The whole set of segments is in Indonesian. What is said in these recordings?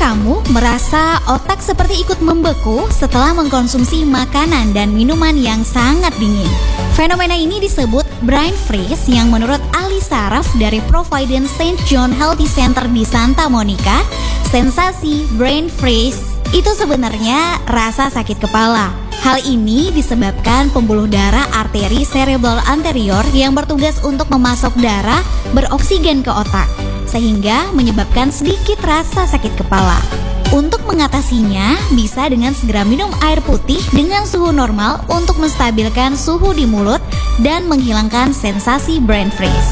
kamu merasa otak seperti ikut membeku setelah mengkonsumsi makanan dan minuman yang sangat dingin? Fenomena ini disebut brain freeze yang menurut ahli saraf dari Providence St. John Healthy Center di Santa Monica, sensasi brain freeze itu sebenarnya rasa sakit kepala. Hal ini disebabkan pembuluh darah arteri cerebral anterior yang bertugas untuk memasok darah beroksigen ke otak, sehingga menyebabkan sedikit rasa sakit kepala. Untuk mengatasinya, bisa dengan segera minum air putih dengan suhu normal untuk menstabilkan suhu di mulut dan menghilangkan sensasi brain freeze.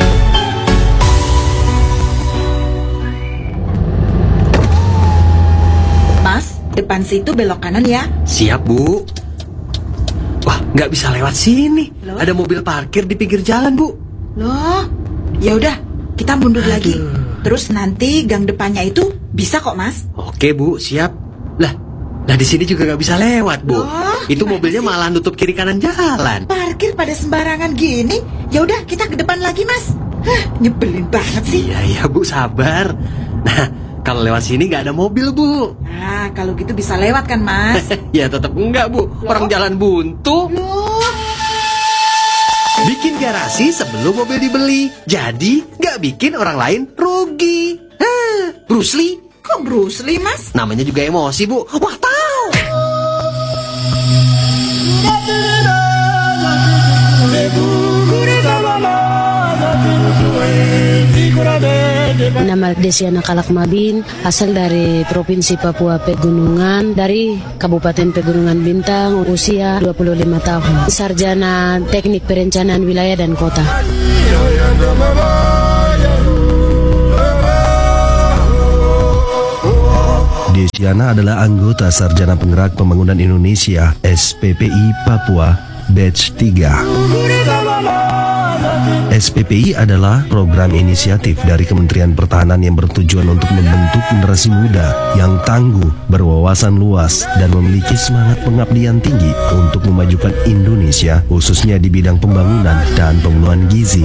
Mas, depan situ belok kanan ya. Siap, Bu. Wah, nggak bisa lewat sini. Loh? Ada mobil parkir di pinggir jalan, Bu. Loh, ya udah, kita mundur lagi. Terus nanti gang depannya itu bisa kok, Mas. Oke, Bu, siap. Lah di sini juga nggak bisa lewat, Bu. Loh, Itu gimana mobilnya sih? malah nutup kiri kanan jalan. Parkir pada sembarangan gini. Ya udah, kita ke depan lagi, Mas. Nyebelin banget sih. Iya, Bu, sabar. Nah, kalau lewat sini nggak ada mobil, Bu. Nah, kalau gitu bisa lewat kan, Mas? Ya tetap enggak, Bu. Orang jalan buntu. Loh, Bikin garasi sebelum mobil dibeli. Jadi nggak bikin orang lain rugi. Bruce Lee. kok Bruce Lee, Mas? Namanya juga emosi, Bu. Wah, tahu. Nama Desiana Kalakmabin, asal dari Provinsi Papua Pegunungan, dari Kabupaten Pegunungan Bintang, usia 25 tahun. Sarjana Teknik Perencanaan Wilayah dan Kota. Desiana adalah anggota Sarjana Penggerak Pembangunan Indonesia SPPI Papua Batch 3. SPPI adalah program inisiatif dari Kementerian Pertahanan yang bertujuan untuk membentuk generasi muda yang tangguh, berwawasan luas, dan memiliki semangat pengabdian tinggi untuk memajukan Indonesia, khususnya di bidang pembangunan dan pemenuhan gizi.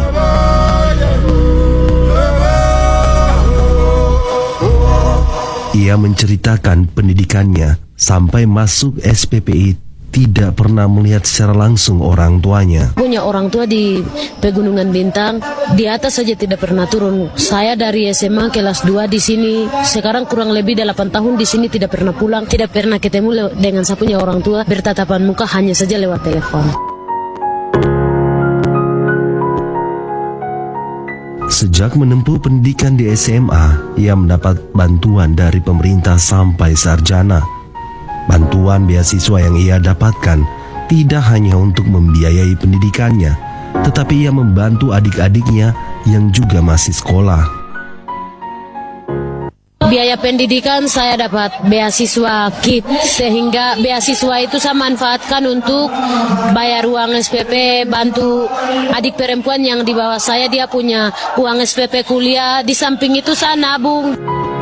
Ia menceritakan pendidikannya sampai masuk SPPI tidak pernah melihat secara langsung orang tuanya. Punya orang tua di Pegunungan Bintang, di atas saja tidak pernah turun. Saya dari SMA kelas 2 di sini, sekarang kurang lebih 8 tahun di sini tidak pernah pulang, tidak pernah ketemu dengan saya punya orang tua, bertatapan muka hanya saja lewat telepon. Sejak menempuh pendidikan di SMA, ia mendapat bantuan dari pemerintah sampai sarjana. Bantuan beasiswa yang ia dapatkan tidak hanya untuk membiayai pendidikannya, tetapi ia membantu adik-adiknya yang juga masih sekolah. Biaya pendidikan saya dapat beasiswa KIP, sehingga beasiswa itu saya manfaatkan untuk bayar uang SPP, bantu adik perempuan yang di bawah saya, dia punya uang SPP kuliah, di samping itu saya nabung.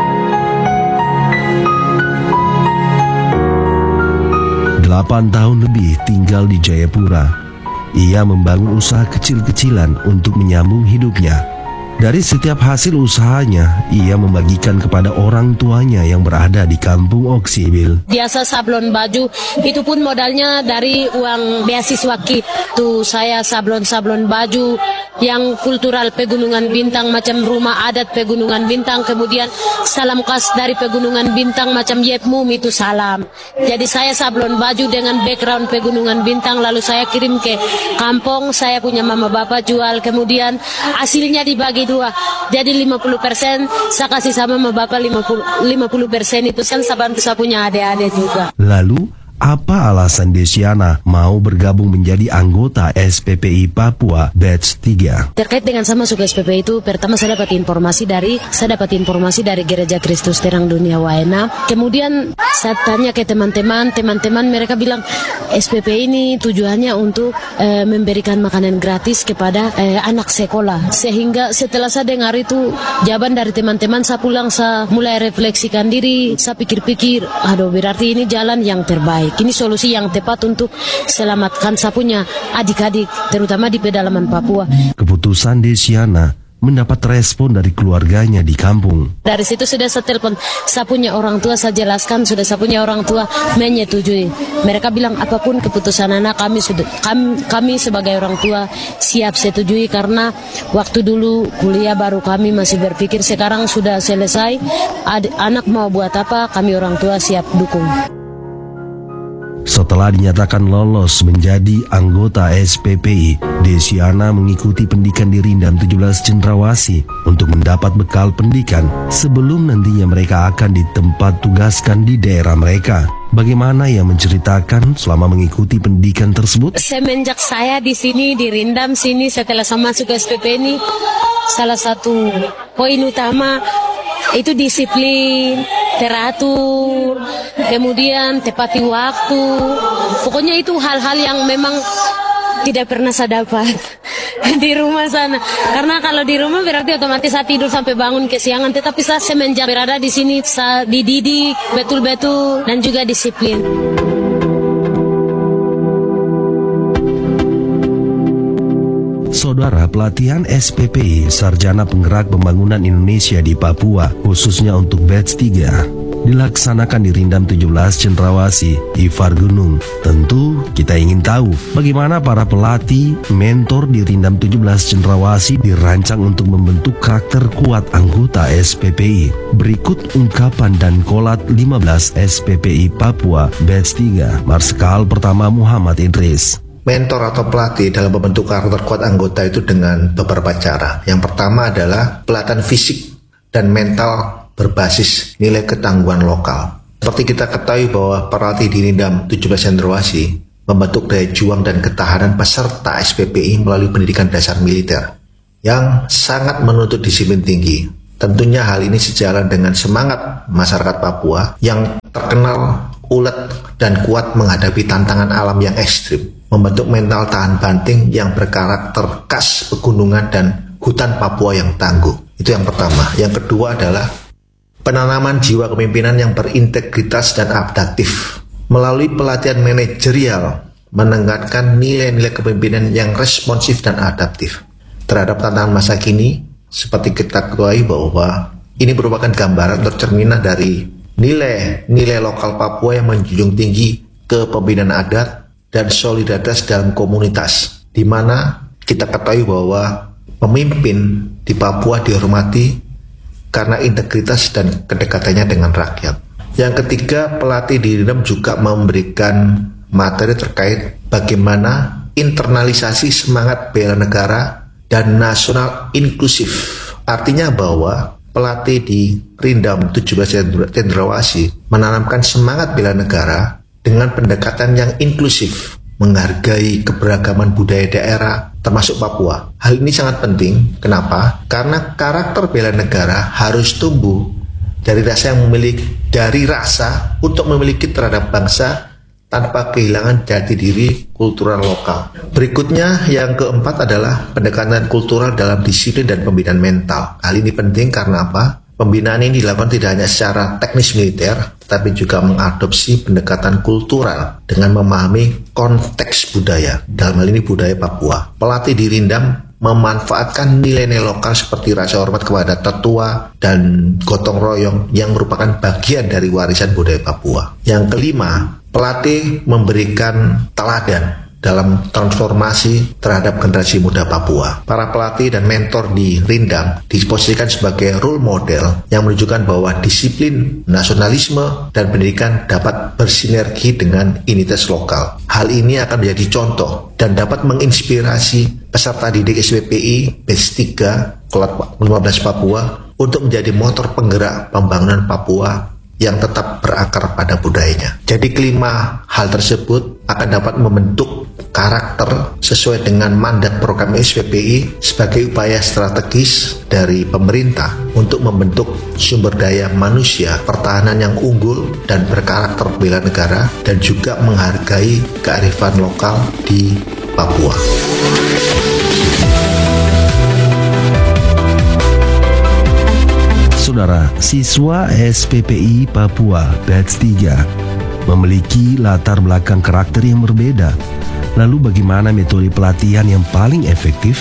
Delapan tahun lebih tinggal di Jayapura. Ia membangun usaha kecil-kecilan untuk menyambung hidupnya. Dari setiap hasil usahanya, ia membagikan kepada orang tuanya yang berada di kampung Oksibil. Biasa sablon baju, itu pun modalnya dari uang beasiswa KIP. Tuh saya sablon-sablon baju yang kultural Pegunungan Bintang, macam rumah adat Pegunungan Bintang, kemudian salam khas dari Pegunungan Bintang macam Yepmum itu salam. Jadi saya sablon baju dengan background Pegunungan Bintang, lalu saya kirim ke kampung, saya punya mama bapak jual, kemudian hasilnya dibagi 2. Jadi 50% saya kasih sama mama bapak, 50% itu kan saya bantu saya punya adik-adik juga. Lalu, apa alasan Desiana mau bergabung menjadi anggota SPPI Papua Batch 3? Terkait dengan saya masuk SPPI itu, pertama saya dapat informasi dari Gereja Kristus Terang Dunia Waena. Kemudian saya tanya ke teman-teman mereka bilang SPPI ini tujuannya untuk memberikan makanan gratis kepada anak sekolah. Sehingga setelah saya dengar itu jawaban dari teman-teman, saya pulang, saya mulai refleksikan diri, saya pikir-pikir, aduh berarti ini jalan yang terbaik. Ini solusi yang tepat untuk selamatkan saya punya adik-adik, terutama di pedalaman Papua. Keputusan Desiana mendapat respon dari keluarganya di kampung. Dari situ sudah saya telepon, saya punya orang tua, saya jelaskan, sudah saya punya orang tua menyetujui. Mereka bilang apapun keputusan anak kami sebagai orang tua siap setujui, karena waktu dulu kuliah baru kami masih berpikir, sekarang sudah selesai, anak mau buat apa, kami orang tua siap dukung. Setelah dinyatakan lolos menjadi anggota SPPI, Desiana mengikuti pendidikan di Rindam 17 Cendrawasih untuk mendapat bekal pendidikan sebelum nantinya mereka akan ditempat tugaskan di daerah mereka. Bagaimana ia menceritakan selama mengikuti pendidikan tersebut? Semenjak saya di sini, di Rindam sini, setelah saya masuk ke SPPI ini, salah satu poin utama itu disiplin, teratur, kemudian tepati waktu. Pokoknya itu hal-hal yang memang tidak pernah saya dapat di rumah sana. Karena kalau di rumah berarti otomatis saya tidur sampai bangun kesiangan. Tetapi saya semenjak berada di sini, saya dididik betul-betul dan juga disiplin. Saudara, pelatihan SPPI Sarjana Penggerak Pembangunan Indonesia di Papua, khususnya untuk batch 3, dilaksanakan di Rindam 17 Cendrawasih, Ifar Gunung. Tentu kita ingin tahu bagaimana para pelatih, mentor di Rindam 17 Cendrawasih dirancang untuk membentuk karakter kuat anggota SPPI. Berikut ungkapan dan kolat 15 SPPI Papua batch 3, Marskal Pertama Muhammad Idris. Mentor atau pelatih dalam membentuk karakter kuat anggota itu dengan beberapa cara. Yang pertama adalah pelatihan fisik dan mental berbasis nilai ketangguhan lokal. Seperti kita ketahui bahwa pelatih di Rindam 17 Cendrawasih membentuk daya juang dan ketahanan peserta SPPI melalui pendidikan dasar militer yang sangat menuntut disiplin tinggi. Tentunya hal ini sejalan dengan semangat masyarakat Papua yang terkenal ulet dan kuat menghadapi tantangan alam yang ekstrim, membentuk mental tahan banting yang berkarakter khas pegunungan dan hutan Papua yang tangguh. Itu yang pertama. Yang kedua adalah penanaman jiwa kepemimpinan yang berintegritas dan adaptif. Melalui pelatihan manajerial, meningkatkan nilai-nilai kepemimpinan yang responsif dan adaptif terhadap tantangan masa kini. Seperti kita ketahui bahwa ini merupakan gambaran tercerminan dari nilai-nilai lokal Papua yang menjunjung tinggi kepemimpinan adat dan solidaritas dalam komunitas, di mana kita ketahui bahwa pemimpin di Papua dihormati karena integritas dan kedekatannya dengan rakyat. Yang ketiga, pelatih di Rindam juga memberikan materi terkait bagaimana internalisasi semangat bela negara dan nasional inklusif. Artinya bahwa pelatih di Rindam 17 Cendrawasih menanamkan semangat bela negara dengan pendekatan yang inklusif, menghargai keberagaman budaya daerah termasuk Papua. Hal ini sangat penting. Kenapa? Karena karakter bela negara harus tumbuh dari rasa untuk memiliki terhadap bangsa tanpa kehilangan jati diri kultural lokal. Berikutnya yang keempat adalah pendekatan kultural dalam disiplin dan pembinaan mental. Hal ini penting karena apa? Pembinaan ini dilakukan tidak hanya secara teknis militer, tetapi juga mengadopsi pendekatan kultural dengan memahami konteks budaya, dalam hal ini budaya Papua. Pelatih di Rindam memanfaatkan nilai-nilai lokal seperti rasa hormat kepada tetua dan gotong royong yang merupakan bagian dari warisan budaya Papua. Yang kelima, pelatih memberikan teladan dalam transformasi terhadap generasi muda Papua. Para pelatih dan mentor di Rindam diposisikan sebagai role model yang menunjukkan bahwa disiplin, nasionalisme, dan pendidikan dapat bersinergi dengan identitas lokal. Hal ini akan menjadi contoh dan dapat menginspirasi peserta didik SPPI batch 3 kelas 15 Papua untuk menjadi motor penggerak pembangunan Papua yang tetap berakar pada budayanya. Jadi kelima hal tersebut akan dapat membentuk karakter sesuai dengan mandat program SPPI sebagai upaya strategis dari pemerintah untuk membentuk sumber daya manusia pertahanan yang unggul dan berkarakter bela negara dan juga menghargai kearifan lokal di Papua. Saudara, siswa SPPI Papua batch 3 memiliki latar belakang karakter yang berbeda. Lalu bagaimana metode pelatihan yang paling efektif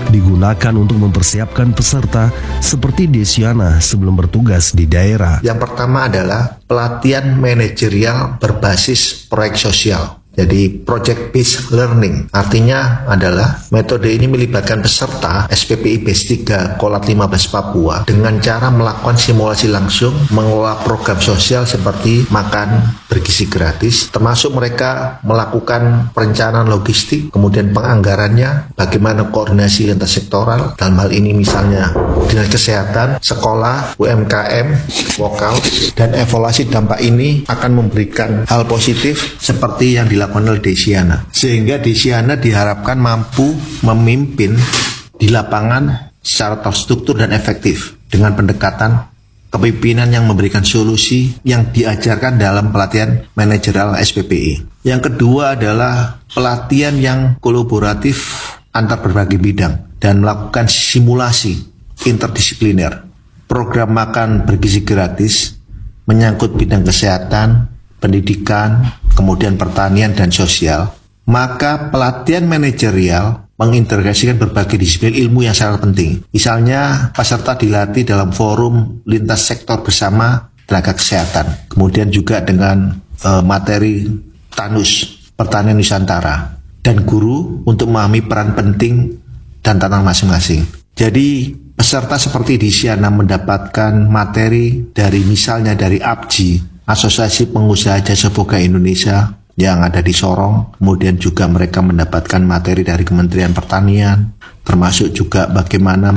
digunakan untuk mempersiapkan peserta seperti Desiana sebelum bertugas di daerah. Yang pertama adalah pelatihan manajerial berbasis proyek sosial. Jadi project based learning artinya adalah metode ini melibatkan peserta SPPI Batch 3 Kolat 15 Papua dengan cara melakukan simulasi langsung mengelola program sosial seperti makan bergizi gratis, termasuk mereka melakukan perencanaan logistik, kemudian penganggarannya, bagaimana koordinasi lintas sektoral, dalam hal ini misalnya dinas kesehatan, sekolah, UMKM, lokal, dan evaluasi dampak ini akan memberikan hal positif seperti yang dilakukan oleh Desiana, sehingga Desiana diharapkan mampu memimpin di lapangan secara terstruktur dan efektif dengan pendekatan kepemimpinan yang memberikan solusi yang diajarkan dalam pelatihan manajerial SPPI. Yang kedua adalah pelatihan yang kolaboratif antar berbagai bidang dan melakukan simulasi interdisipliner. Program makan bergizi gratis menyangkut bidang kesehatan, pendidikan, kemudian pertanian dan sosial. Maka pelatihan manajerial mengintegrasikan berbagai disiplin ilmu yang sangat penting. Misalnya peserta dilatih dalam forum lintas sektor bersama tenaga kesehatan. Kemudian juga dengan materi TANUS, Pertanian Nusantara. Dan guru untuk memahami peran penting dan tantangan masing-masing. Jadi peserta seperti Desiana mendapatkan materi dari misalnya dari APJI, Asosiasi Pengusaha Jasa Boga Indonesia yang ada di Sorong, kemudian juga mereka mendapatkan materi dari Kementerian Pertanian, termasuk juga bagaimana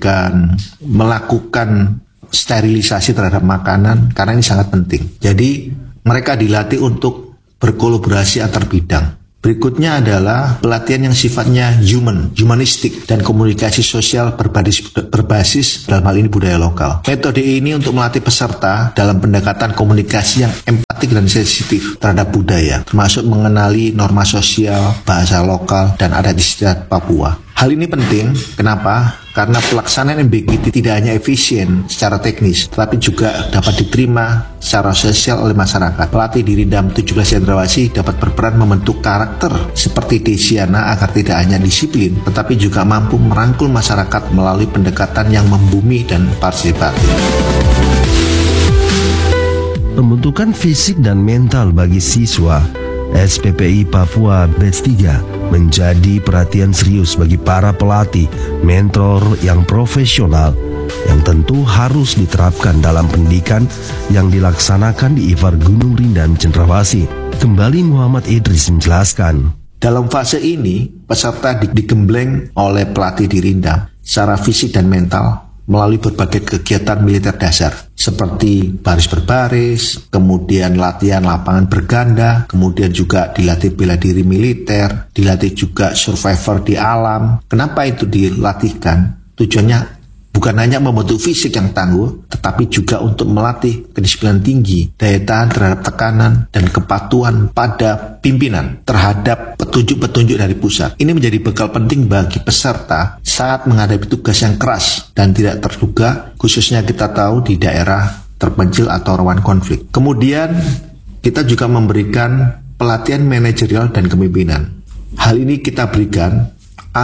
melakukan sterilisasi terhadap makanan, karena ini sangat penting. Jadi mereka dilatih untuk berkolaborasi antar bidang. Berikutnya adalah pelatihan yang sifatnya humanistik dan komunikasi sosial berbasis dalam hal ini budaya lokal. Metode ini untuk melatih peserta dalam pendekatan komunikasi yang empatik dan sensitif terhadap budaya, termasuk mengenali norma sosial, bahasa lokal, dan adat istiadat Papua. Hal ini penting, kenapa? Karena pelaksanaan MBG tidak hanya efisien secara teknis, tetapi juga dapat diterima secara sosial oleh masyarakat. Pelatih di Rindam 17 Cendrawasih dapat berperan membentuk karakter seperti Desiana agar tidak hanya disiplin, tetapi juga mampu merangkul masyarakat melalui pendekatan yang membumi dan partisipatif. Pembentukan fisik dan mental bagi siswa SPPI Papua Batch 3 menjadi perhatian serius bagi para pelatih, mentor yang profesional yang tentu harus diterapkan dalam pendidikan yang dilaksanakan di IFAR Gunung Rindam Cendrawasih. Kembali Muhammad Idris menjelaskan. Dalam fase ini, peserta digembleng oleh pelatih di Rindam secara fisik dan mental melalui berbagai kegiatan militer dasar seperti baris berbaris, kemudian latihan lapangan berganda, kemudian juga dilatih bela diri militer, dilatih juga survivor di alam. Kenapa itu dilatihkan? Tujuannya bukan hanya membentuk fisik yang tangguh, tetapi juga untuk melatih kedisiplinan tinggi, daya tahan terhadap tekanan, dan kepatuhan pada pimpinan terhadap petunjuk-petunjuk dari pusat. Ini menjadi bekal penting bagi peserta saat menghadapi tugas yang keras dan tidak terduga, khususnya kita tahu di daerah terpencil atau rawan konflik. Kemudian kita juga memberikan pelatihan manajerial dan kepemimpinan. Hal ini kita berikan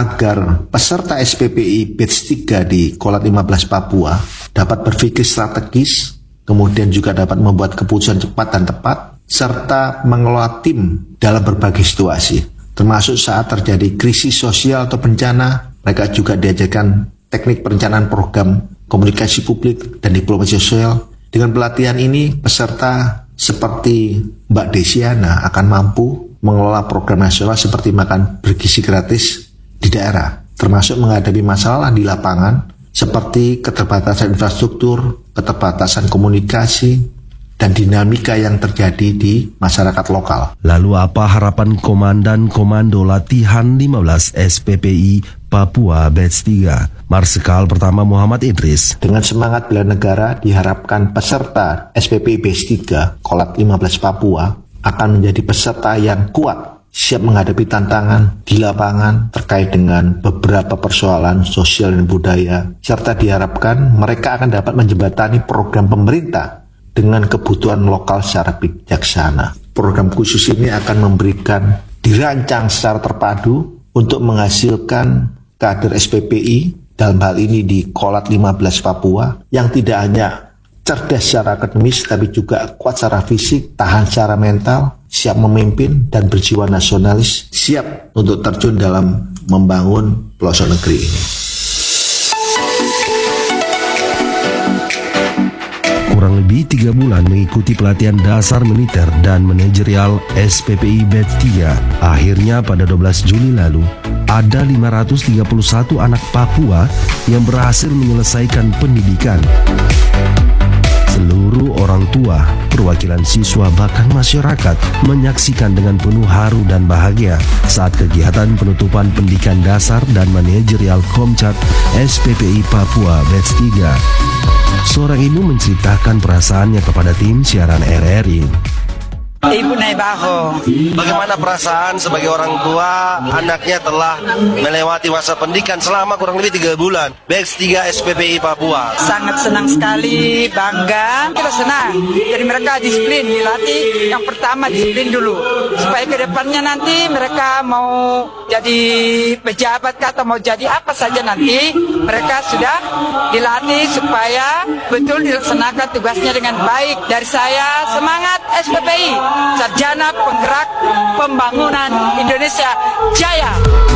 agar peserta SPPI Batch 3 di Kolat 15 Papua dapat berpikir strategis, kemudian juga dapat membuat keputusan cepat dan tepat, serta mengelola tim dalam berbagai situasi, termasuk saat terjadi krisis sosial atau bencana. Mereka juga diajarkan teknik perencanaan program komunikasi publik dan diplomasi sosial. Dengan pelatihan ini, peserta seperti Mbak Desiana akan mampu mengelola program nasional seperti makan bergizi gratis di daerah, termasuk menghadapi masalah di lapangan seperti keterbatasan infrastruktur, keterbatasan komunikasi, dan dinamika yang terjadi di masyarakat lokal. Lalu apa harapan Komandan Komando Latihan 15 SPPI Papua Batch 3, Marsikal Pertama Muhammad Idris? Dengan semangat bela negara, diharapkan peserta SPPI Batch 3 Kolat 15 Papua akan menjadi peserta yang kuat, siap menghadapi tantangan di lapangan terkait dengan beberapa persoalan sosial dan budaya, serta diharapkan mereka akan dapat menjembatani program pemerintah dengan kebutuhan lokal secara bijaksana. Program khusus ini akan dirancang secara terpadu untuk menghasilkan kader SPPI, dalam hal ini di Kolat 15 Papua, yang tidak hanya cerdas secara akademis, tapi juga kuat secara fisik, tahan secara mental, siap memimpin, dan berjiwa nasionalis, siap untuk terjun dalam membangun pelosok negeri ini. Kurang lebih 3 bulan mengikuti pelatihan dasar militer dan manajerial SPPI Batch 3. Akhirnya pada 12 Juli lalu, ada 531 anak Papua yang berhasil menyelesaikan pendidikan. Seluruh orang tua, perwakilan siswa, bahkan masyarakat menyaksikan dengan penuh haru dan bahagia saat kegiatan penutupan pendidikan dasar dan manajerial Komcat SPPI Papua Batch 3. Seorang ibu menceritakan perasaannya kepada tim siaran RRI. Ibu Naibaho. Bagaimana perasaan sebagai orang tua anaknya telah melewati masa pendidikan selama kurang lebih 3 bulan Batch 3 SPPI Papua? Sangat senang sekali, bangga. Kita senang. Jadi mereka disiplin, dilatih. Yang pertama disiplin dulu. Supaya ke depannya nanti mereka mau jadi pejabat atau mau jadi apa saja nanti, mereka sudah dilatih supaya betul dilaksanakan tugasnya dengan baik. Dari saya, semangat SPPI. Sarjana Penggerak Pembangunan Indonesia Jaya.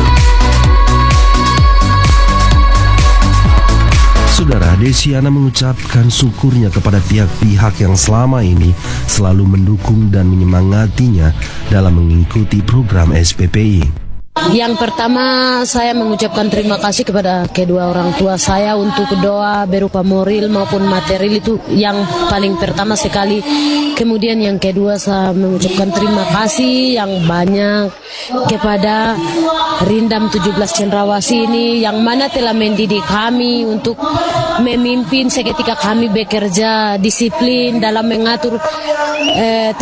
Saudara, Desiana mengucapkan syukurnya kepada tiap pihak yang selama ini selalu mendukung dan menyemangatinya dalam mengikuti program SPPI. Yang pertama, saya mengucapkan terima kasih kepada kedua orang tua saya untuk doa berupa moral maupun material, itu yang paling pertama sekali. Kemudian yang kedua, saya mengucapkan terima kasih yang banyak kepada Rindam 17 Cendrawasih ini yang mana telah mendidik kami untuk memimpin seketika kami bekerja disiplin dalam mengatur